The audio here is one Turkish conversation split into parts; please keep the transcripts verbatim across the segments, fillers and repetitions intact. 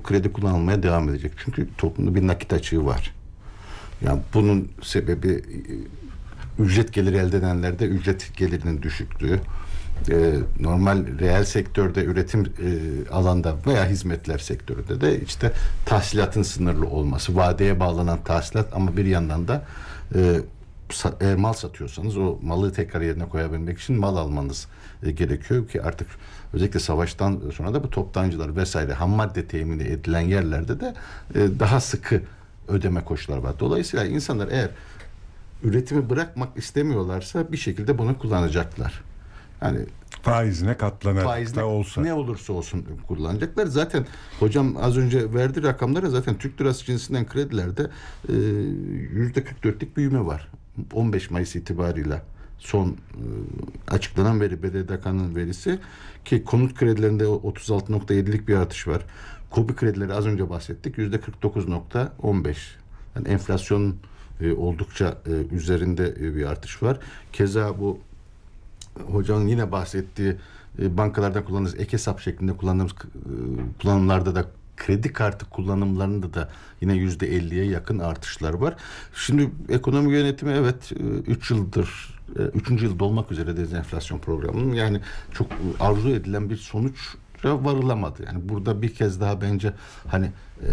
kredi kullanılmaya devam edecek. Çünkü toplumda bir nakit açığı var. Yani bunun sebebi ücret geliri elde edenlerde ücret gelirinin düşüklüğü. Ee, normal reel sektörde üretim e, alanda veya hizmetler sektöründe de işte tahsilatın sınırlı olması, vadeye bağlanan tahsilat ama bir yandan da e, eğer mal satıyorsanız o malı tekrar yerine koyabilmek için mal almanız e, gerekiyor ki artık özellikle savaştan sonra da bu toptancılar vesaire ham madde temini edilen yerlerde de e, daha sıkı ödeme koşulları var. Dolayısıyla insanlar eğer üretimi bırakmak istemiyorlarsa bir şekilde bunu kullanacaklar. Yani faizine katlanarak faizine, da olsa. Ne olursa olsun kullanacaklar. Zaten hocam az önce verdiği rakamlara zaten Türk lirası cinsinden kredilerde e, yüzde kırk dörtlük büyüme var. on beş Mayıs itibarıyla son e, açıklanan veri B D D K'nın verisi ki konut kredilerinde otuz altı nokta yedilik bir artış var. KOBİ kredileri az önce bahsettik yüzde kırk dokuz nokta on beş. Yani enflasyon e, oldukça e, üzerinde e, bir artış var. Keza bu hocanın yine bahsettiği e, bankalardan kullandığımız ek hesap şeklinde kullandığımız e, kullanımlarda da kredi kartı kullanımlarında da yine yüzde elliye yakın artışlar var. Şimdi ekonomi yönetimi evet üç yıldır üçüncü yılda olmak üzere dezenflasyon programının yani çok arzu edilen bir sonuç varılamadı. Yani burada bir kez daha bence hani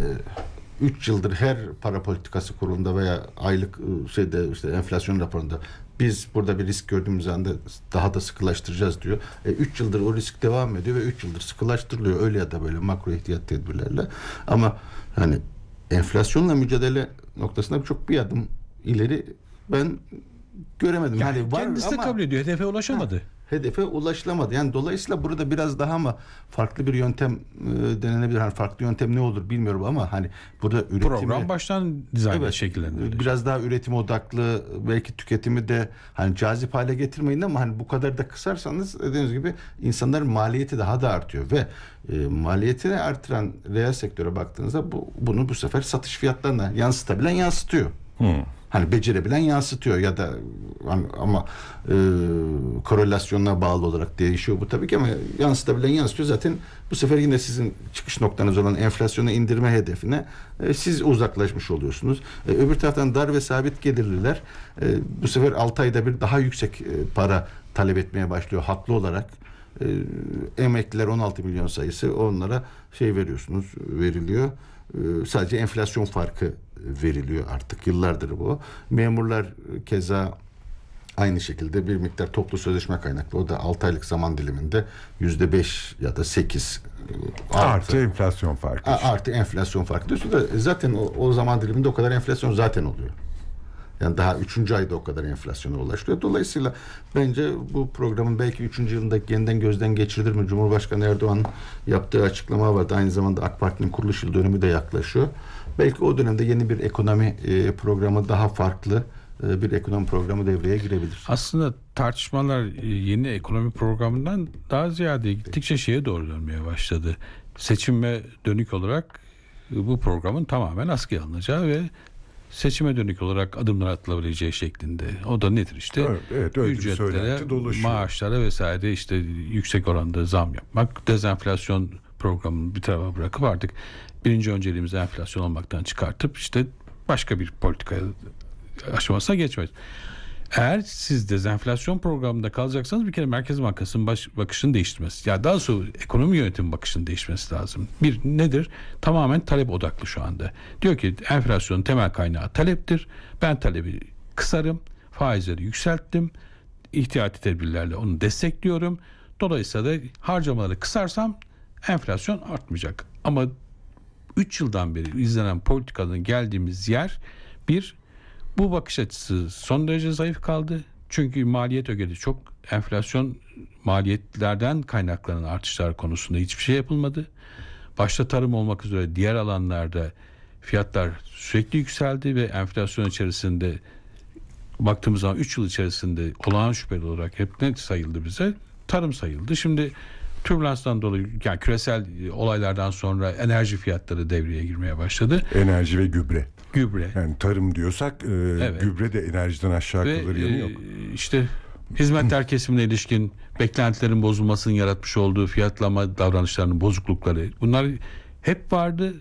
üç yıldır her para politikası kurulunda veya aylık şeyde işte enflasyon raporunda biz burada bir risk gördüğümüz anda daha da sıkılaştıracağız diyor. üç e, yıldır o risk devam ediyor ve üç yıldır sıkılaştırılıyor öyle ya da böyle makro ihtiyat tedbirlerle. Ama hani enflasyonla mücadele noktasında çok bir adım ileri ben göremedim. Yani, yani var kendisi de ama, kabul ediyor. Hedefe ulaşamadı. Ha, hedefe ulaşılamadı. Yani dolayısıyla burada biraz daha ama farklı bir yöntem e, denenebilir. Hani farklı yöntem ne olur bilmiyorum ama hani burada üretimi... Program baştan dizayn evet, şekillendirilecek. Biraz daha üretim odaklı belki tüketimi de hani cazip hale getirmeyin ama hani bu kadar da kısarsanız dediğiniz gibi insanların maliyeti daha da artıyor ve e, maliyetini artıran reel sektöre baktığınızda bu, bunu bu sefer satış fiyatlarına yansıtabilen yansıtıyor. Hmm. Hani becerebilen yansıtıyor ya da hani, ama e, korelasyonuna bağlı olarak değişiyor bu tabii ki ama yansıtabilen yansıtıyor. Zaten bu sefer yine sizin çıkış noktanız olan enflasyonu indirme hedefine e, siz uzaklaşmış oluyorsunuz. E, öbür taraftan dar ve sabit gelirliler e, bu sefer altı ayda bir daha yüksek e, para talep etmeye başlıyor haklı olarak. E, emekliler on altı milyon sayısı onlara şey veriyorsunuz veriliyor. E, sadece enflasyon farkı veriliyor artık yıllardır bu. Memurlar keza aynı şekilde bir miktar toplu sözleşme kaynaklı. O da altı aylık zaman diliminde yüzde beş ya da sekiz artı, artı enflasyon farkı. Artı enflasyon farkı diyorsun da zaten o, o zaman diliminde o kadar enflasyon zaten oluyor. Yani daha üçüncü ayda o kadar enflasyona ulaşıyor. Dolayısıyla bence bu programın belki üçüncü yılında yeniden gözden geçirilir mi? Cumhurbaşkanı Erdoğan'ın yaptığı açıklama vardı. Aynı zamanda AK Parti'nin kuruluş yıl dönümü de yaklaşıyor. Belki o dönemde yeni bir ekonomi e, programı daha farklı e, bir ekonomi programı devreye girebilir. Aslında tartışmalar yeni ekonomi programından daha ziyade gittikçe şeye doğru dönmeye başladı. Seçime dönük olarak bu programın tamamen askıya alınacağı ve seçime dönük olarak adımlar atılabileceği şeklinde. O da nedir işte? Evet, evet, ücretlere, maaşlara vesaire işte yüksek oranda zam yapmak, dezenflasyon programını bir tarafa bırakıp artık birinci önceliğimizi enflasyon olmaktan çıkartıp işte başka bir politika aşamasına geçmek. Eğer siz dezenflasyon programında kalacaksanız bir kere Merkez Bankası'nın baş, bakışını değiştirmesi. Ya daha sonra ekonomi yönetimi bakışını değiştirmesi lazım. Bir nedir? Tamamen talep odaklı şu anda. Diyor ki enflasyonun temel kaynağı taleptir. Ben talebi kısarım. Faizleri yükselttim. İhtiyati tedbirlerle onu destekliyorum. Dolayısıyla da harcamaları kısarsam enflasyon artmayacak. Ama üç yıldan beri izlenen politikanın geldiğimiz yer bir, bu bakış açısı son derece zayıf kaldı. Çünkü maliyet ögesi çok, enflasyon maliyetlerden kaynaklanan artışlar konusunda hiçbir şey yapılmadı. Başta tarım olmak üzere diğer alanlarda fiyatlar sürekli yükseldi ve enflasyon içerisinde baktığımız zaman üç yıl içerisinde olağan şüpheli olarak hep ne sayıldı bize? Tarım sayıldı. Şimdi türbülanstan dolayı yani küresel olaylardan sonra enerji fiyatları devreye girmeye başladı. Enerji ve gübre. Gübre. Yani tarım diyorsak e, evet. Gübre de enerjiden aşağı kalır yanı yok. E, işte hizmetler kesimine ilişkin beklentilerin bozulmasının yaratmış olduğu fiyatlama davranışlarının bozuklukları bunlar hep vardı.